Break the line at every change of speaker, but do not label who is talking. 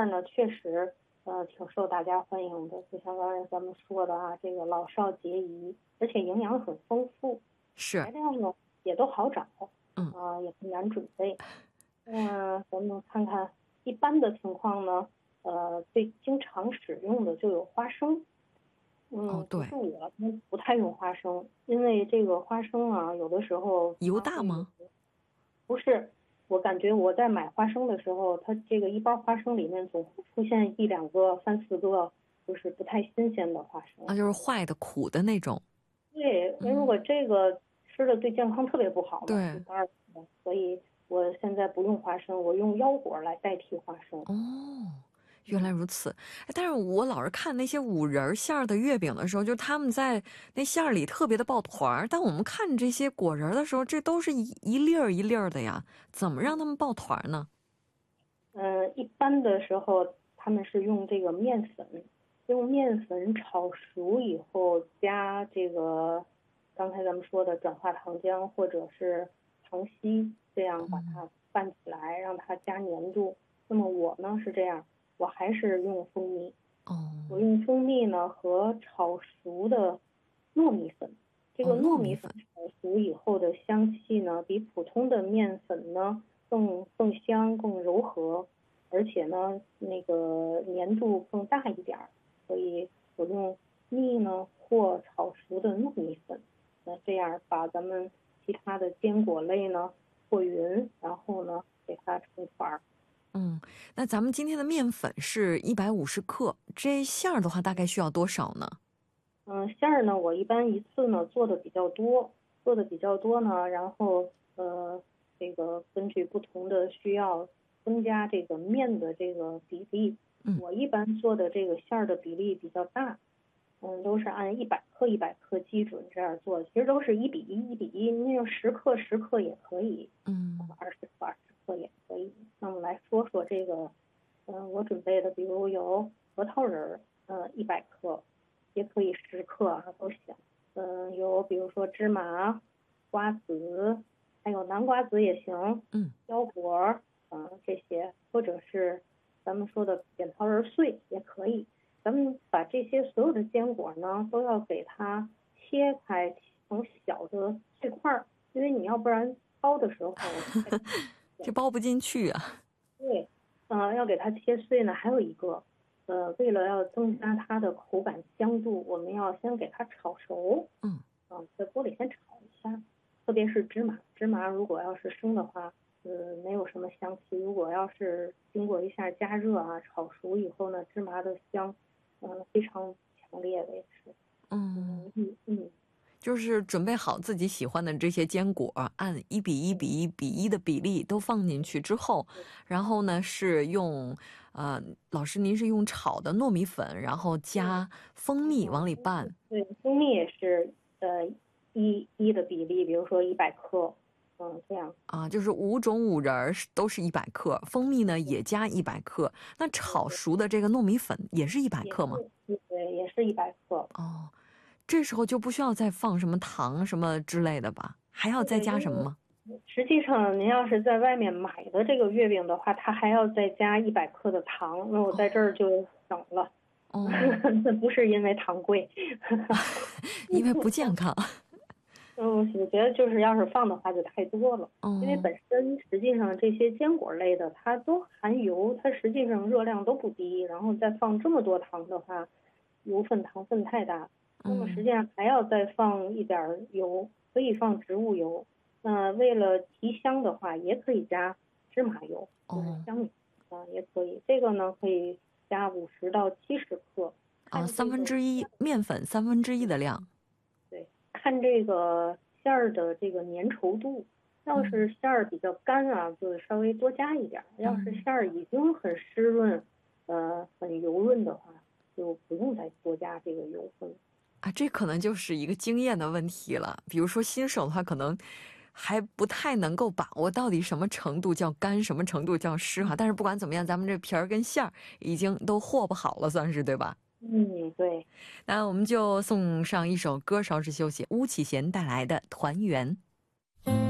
儿呢，确实挺受大家欢迎的，就像刚才咱们说的啊，这个老少皆宜，而且营养很丰富，
是，
材料呢也都好找，
嗯，
也不难准备。咱们看看一般的情况呢，最经常使用的就有花生。
哦，
不是
对，
我们不太用花生，因为这个花生啊，有的时候
油
它会有，
大吗？
不是，我感觉我在买花生的时候，它这个一包花生里面总会出现一两个、三四个，就是不太新鲜的花生。
啊，就是坏的、苦的那种。
对，因为如果这个吃的对健康特别不好嘛，就
对，
当然，所以我现在不用花生，我用腰果来代替花生。
哦，原来
嗯。
如此。哎，但是我老是看那些五仁儿馅儿的月饼的时候，就他们在那馅儿里特别的抱团儿，但我们看这些果仁儿的时候，这都是一粒儿一粒儿的呀，怎么让他们抱团儿呢？
一般的时候他们是用这个面粉，用面粉炒熟以后加这个刚才咱们说的转化糖浆或者是糖稀，这样把它拌起来，让它加粘度。那么我呢是这样，我还是用蜂蜜，
哦，
我用蜂蜜呢和炒熟的糯米粉，这
哦，
个糯米粉
糯米粉。
炒熟以后的香气呢，比普通的面粉呢更香、更柔和，而且呢那个粘度更大一点儿，所以我用蜜呢或炒熟的糯米粉，那这样把咱们其他的坚果类呢和匀，然后呢给它成团儿。
嗯，那咱们今天的面粉是150克，这馅儿的话大概需要多少呢？
馅儿呢，我一般一次呢做的比较多，呢，然后这个根据不同的需要增加这个面的这个比例。
嗯，
我一般做的这个馅儿的比例比较大，都是按100克100克基准这样做，其实都是1:1:1，那种10克10克也可以，
嗯，
20克也可以。那么来说说这个，我准备的，比如有核桃仁儿，100克，也可以10克啊，都行。有比如说芝麻、瓜子，还有南瓜子也行，
嗯，
腰果，这些，或者是咱们说的扁桃仁碎也可以。咱们把这些所有的坚果呢，都要给它切开成小的碎块儿，因为你要不然剥的时候太
这包不进去啊。
对，要给它切碎呢。还有一个，为了要增加它的口感香度，我们要先给它炒熟，
嗯，
在锅里先炒一下。特别是芝麻，芝麻如果要是生的话，没有什么香气。如果要是经过一下加热啊，炒熟以后呢，芝麻的香，非常强烈的也是。
嗯，
嗯。
就是准备好自己喜欢的这些坚果，按1:1:1:1的比例都放进去之后，然后呢是用，老师您是用炒的糯米粉，然后加蜂蜜往里拌。
对，蜂蜜也是一的比例，比如说100克，这样。
啊，就是5种五仁儿都是100克，蜂蜜呢也加100克，那炒熟的这个糯米粉也是100克吗？
对，也是100克。
哦，这时候就不需要再放什么糖什么之类的吧？还要再
对，因为
加什么吗？
实际上您要是在外面买的这个月饼的话，它还要再加100克的糖，那我在这儿就省了。
哦，
不是因为糖贵。
因为不健康。
我觉得就是要是放的话就太多了，因为
哦，
本身实际上这些坚果类的它都含油，它实际上热量都不低，然后再放这么多糖的话，油分糖分太大。那么实际上还要再放一点油，可以放植物油。为了提香的话，也可以加芝麻油，就是
哦，
香油也可以。这个呢可以加50到70克，
啊，
看这个。
三分之一面粉1/3的量。
对，看这个馅儿的这个粘稠度，要是馅儿比较干啊，就稍微多加一点儿；要是馅儿已经很湿润，很油润的话，就不用再多加这个油分。
啊，这可能就是一个经验的问题了。比如说新手的话，可能还不太能够把握到底什么程度叫干，什么程度叫湿哈。但是不管怎么样，咱们这皮儿跟馅儿已经都和不好了，算是对吧？
对。
那我们就送上一首歌，稍事休息，巫启贤带来的《团圆》。